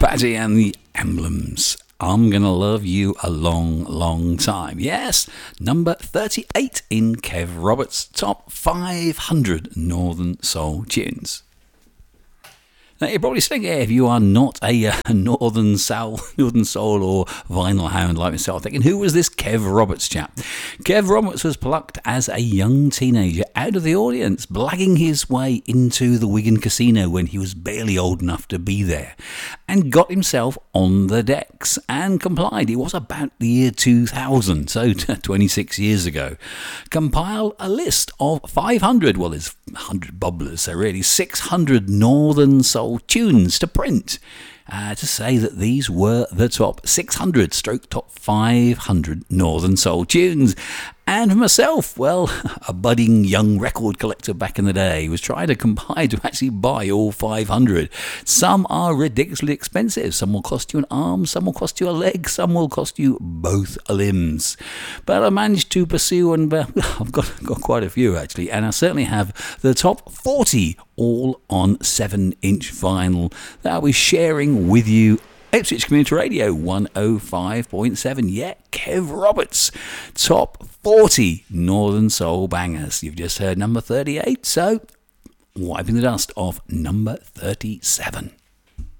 Patty and the Emblems. I'm Gonna Love You a Long, Long Time. Yes, number 38 in Kev Roberts' top 500 Northern Soul tunes. Now you're probably saying, yeah, if you are not a Northern Soul or vinyl hound like myself, thinking, who was this Kev Roberts chap? Kev Roberts was plucked as a young teenager out of the audience, blagging his way into the Wigan Casino when he was barely old enough to be there, and got himself on the decks and complied. It was about the year 2000, so 26 years ago. Compiled a list of 500, well, there's 100 bubblers, so really 600 Northern Soul tunes to print, to say that these were the top 600 stroke top 500 Northern Soul tunes. And for myself, well, a budding young record collector back in the day, was trying to compile to actually buy all 500. Some are ridiculously expensive. Some will cost you an arm, some will cost you a leg, some will cost you both limbs. But I managed to pursue, and I've got quite a few actually, and I certainly have the top 40 all on 7-inch vinyl that I'll be sharing with you. Ipswich Community Radio 105.7. Yeah, Kev Roberts, top 40 Northern Soul bangers. You've just heard number 38, so wiping the dust off number 37.